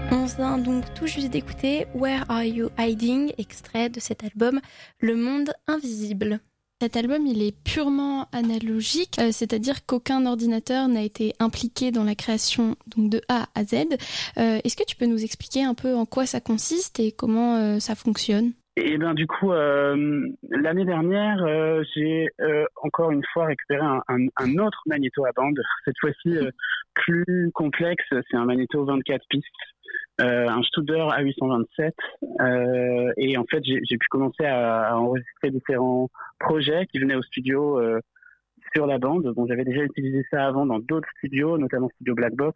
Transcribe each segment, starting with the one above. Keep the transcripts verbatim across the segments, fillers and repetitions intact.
On vient donc tout juste d'écouter Where Are You Hiding, extrait de cet album Le Monde Invisible. Cet album, il est purement analogique, euh, c'est-à-dire qu'aucun ordinateur n'a été impliqué dans la création donc de A à Z. Euh, est-ce que tu peux nous expliquer un peu en quoi ça consiste et comment euh, ça fonctionne ? Et ben du coup, euh, l'année dernière, euh, j'ai euh, encore une fois récupéré un, un, un autre magnéto à bande. Cette fois-ci, euh, plus complexe, c'est un magnéto vingt-quatre pistes, euh, un Studer A huit cent vingt-sept. Euh, et en fait, j'ai, j'ai pu commencer à, à enregistrer différents projets qui venaient au studio euh, sur la bande. Bon, j'avais déjà utilisé ça avant dans d'autres studios, notamment Studio Black Box.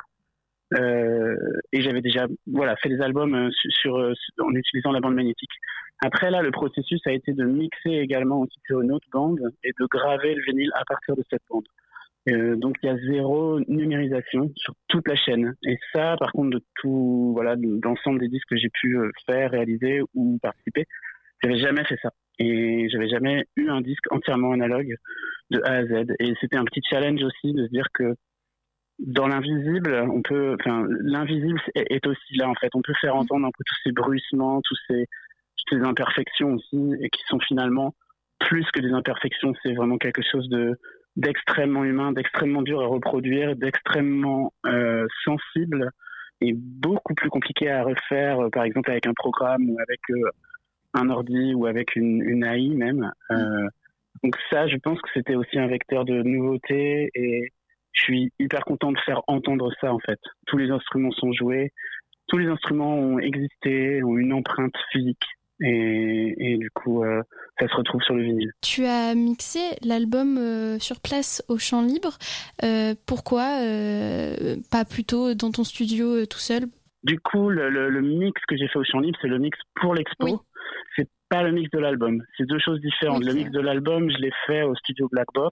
Euh, et j'avais déjà voilà fait des albums sur, sur, sur en utilisant la bande magnétique. Après là, le processus a été de mixer également aussi sur une autre bande et de graver le vinyle à partir de cette bande. Euh, donc il y a zéro numérisation sur toute la chaîne. Et ça, par contre, de tout voilà de, d'ensemble des disques que j'ai pu faire, réaliser ou participer, j'avais jamais fait ça. Et j'avais jamais eu un disque entièrement analogue de A à Z. Et c'était un petit challenge aussi de se dire que dans l'invisible, on peut, enfin, l'invisible est, est aussi là en fait. On peut faire entendre un peu tous ces bruissements, tous ces, toutes ces imperfections aussi, et qui sont finalement plus que des imperfections. C'est vraiment quelque chose de d'extrêmement humain, d'extrêmement dur à reproduire, d'extrêmement euh, sensible et beaucoup plus compliqué à refaire, euh, par exemple avec un programme ou avec euh, un ordi ou avec une, une A I même. Euh, donc ça, je pense que c'était aussi un vecteur de nouveauté et je suis hyper content de faire entendre ça en fait. Tous les instruments sont joués, tous les instruments ont existé, ont une empreinte physique et, et du coup euh, ça se retrouve sur le vinyle. Tu as mixé l'album euh, sur place au Chant Libre. Euh, pourquoi euh, pas plutôt dans ton studio euh, tout seul ? Du coup, le, le, le mix que j'ai fait au Chant Libre, c'est le mix pour l'expo. Oui. C'est pas le mix de l'album. C'est deux choses différentes. Oui, le mix de l'album, je l'ai fait au studio Black Box.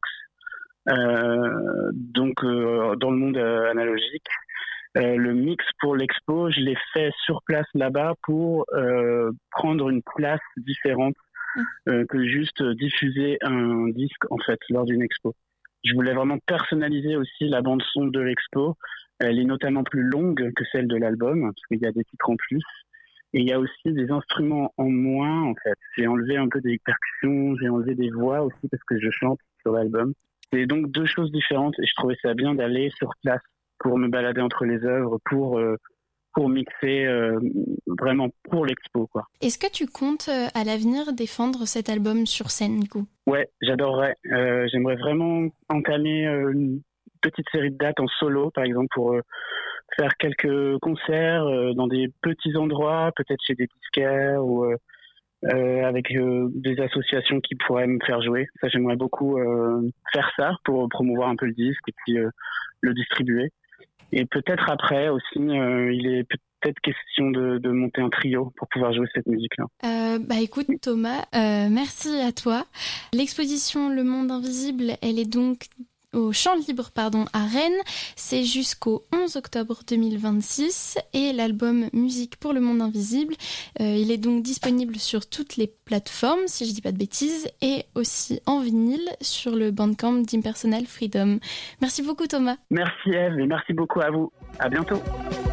Euh, donc euh, dans le monde euh, analogique. Euh, le mix pour l'expo, je l'ai fait sur place là-bas pour euh, prendre une place différente euh, que juste diffuser un disque en fait lors d'une expo. Je voulais vraiment personnaliser aussi la bande son de l'expo. Elle est notamment plus longue que celle de l'album parce qu'il y a des titres en plus. Et il y a aussi des instruments en moins en fait. J'ai enlevé un peu des percussions, j'ai enlevé des voix aussi parce que je chante sur l'album. C'est donc deux choses différentes et je trouvais ça bien d'aller sur place pour me balader entre les œuvres, pour, euh, pour mixer euh, vraiment pour l'expo, quoi. Est-ce que tu comptes euh, à l'avenir défendre cet album sur scène, du coup ? Ouais, j'adorerais. Euh, j'aimerais vraiment entamer euh, une petite série de dates en solo, par exemple, pour euh, faire quelques concerts euh, dans des petits endroits, peut-être chez des disquaires ou... Euh, Euh, avec euh, des associations qui pourraient me faire jouer. Ça, j'aimerais beaucoup euh, faire ça pour promouvoir un peu le disque et puis euh, le distribuer. Et peut-être après aussi, euh, il est peut-être question de, de monter un trio pour pouvoir jouer cette musique-là. Euh, bah écoute Thomas, euh, merci à toi. L'exposition Le Monde Invisible, elle est donc au Chant Libre pardon, à Rennes. C'est jusqu'au onze octobre deux mille vingt-six et l'album Musique pour le Monde Invisible, euh, il est donc disponible sur toutes les plateformes, si je dis pas de bêtises, et aussi en vinyle sur le Bandcamp d'Impersonal Freedom. Merci beaucoup Thomas. Merci Eve et merci beaucoup à vous. À bientôt.